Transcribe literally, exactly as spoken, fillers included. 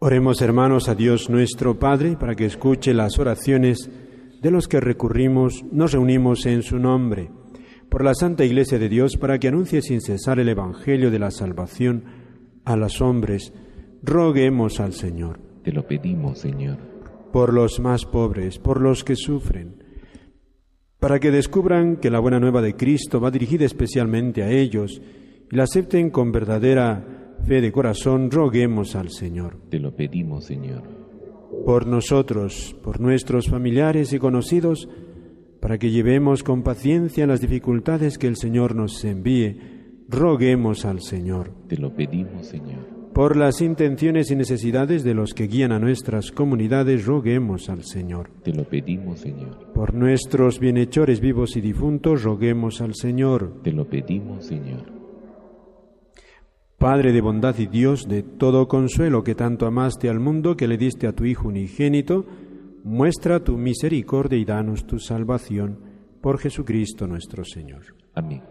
Oremos, hermanos, a Dios nuestro Padre, para que escuche las oraciones de los que recurrimos, nos reunimos en su nombre. Por la Santa Iglesia de Dios, para que anuncie sin cesar el Evangelio de la salvación a los hombres, roguemos al Señor. Te lo pedimos, Señor. Por los más pobres, por los que sufren, para que descubran que la buena nueva de Cristo va dirigida especialmente a ellos y la acepten con verdadera fe de corazón, roguemos al Señor. Te lo pedimos, Señor. Por nosotros, por nuestros familiares y conocidos, para que llevemos con paciencia las dificultades que el Señor nos envíe, roguemos al Señor. Te lo pedimos, Señor. Por las intenciones y necesidades de los que guían a nuestras comunidades, roguemos al Señor. Te lo pedimos, Señor. Por nuestros bienhechores vivos y difuntos, roguemos al Señor. Te lo pedimos, Señor. Padre de bondad y Dios de todo consuelo, que tanto amaste al mundo, que le diste a tu Hijo unigénito, muestra tu misericordia y danos tu salvación, por Jesucristo nuestro Señor. Amén.